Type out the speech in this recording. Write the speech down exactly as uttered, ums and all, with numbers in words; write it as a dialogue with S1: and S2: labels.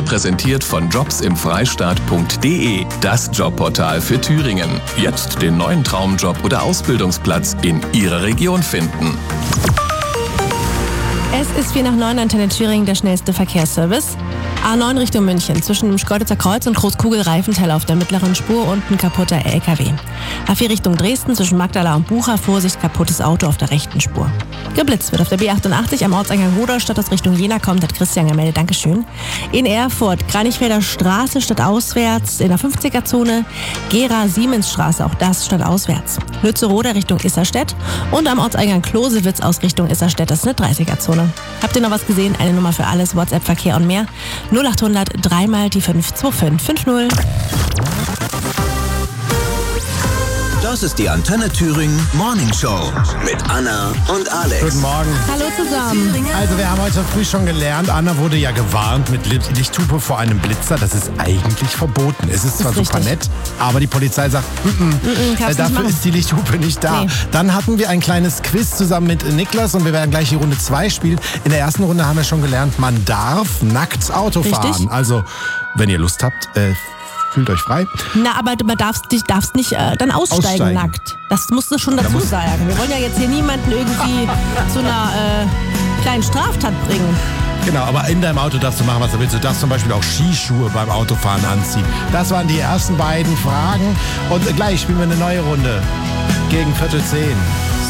S1: wurde präsentiert von jobs im freistaat punkt de, das Jobportal für Thüringen. Jetzt den neuen Traumjob oder Ausbildungsplatz in Ihrer Region finden.
S2: Es ist vier nach neun, Antenne Thüringen, der schnellste Verkehrsservice. A neun Richtung München, zwischen dem Schkeuditzer Kreuz und Großkugel-Reifenteller auf der mittleren Spur und ein kaputter L K W. A vier Richtung Dresden, zwischen Magdala und Bucha, Vorsicht, kaputtes Auto auf der rechten Spur. Geblitzt wird auf der B achtundachtzig am Ortseingang Rudolstadt aus Richtung Jena kommt, hat Christian gemeldet, Dankeschön. In Erfurt, Kranichfelder Straße stadtauswärts in der fünfziger-Zone, Gera-Siemensstraße, auch das stadtauswärts. Lützeroder Richtung Isserstedt und am Ortseingang Klosewitz aus Richtung Isserstedt, das ist eine dreißiger-Zone. Habt ihr noch was gesehen? Eine Nummer für alles, WhatsApp, Verkehr und mehr. null achthundert drei mal die fünf zwei fünf fünf null.
S3: Das ist die Antenne Thüringen Morning Show mit Anna und Alex.
S4: Guten Morgen.
S2: Hallo zusammen.
S4: Also wir haben heute früh schon gelernt, Anna wurde ja gewarnt mit Lichthupe vor einem Blitzer. Das ist eigentlich verboten. Es ist zwar
S2: ist
S4: super
S2: richtig.
S4: nett, aber die Polizei sagt, mm -mm,
S2: Mm-mm,
S4: äh,
S2: kannst nicht
S4: dafür
S2: machen.
S4: ist die Lichthupe nicht da.
S2: Nee.
S4: Dann hatten wir ein kleines Quiz zusammen mit Niklas und wir werden gleich die Runde zwei spielen. In der ersten Runde haben wir schon gelernt, man darf nackt Auto
S2: Richtig.
S4: fahren. Also, wenn ihr Lust habt, äh, fühlt euch frei.
S2: Na, aber du darfst, dich, darfst nicht äh, dann aussteigen,
S4: Aussteigen.
S2: nackt. Das musst du schon dazu
S4: muss-
S2: sagen. Wir wollen ja jetzt hier niemanden irgendwie zu einer äh, kleinen Straftat bringen.
S4: Genau, aber in deinem Auto darfst du machen, was du willst. Du darfst zum Beispiel auch Skischuhe beim Autofahren anziehen. Das waren die ersten beiden Fragen. Und gleich spielen wir eine neue Runde gegen Viertel zehn.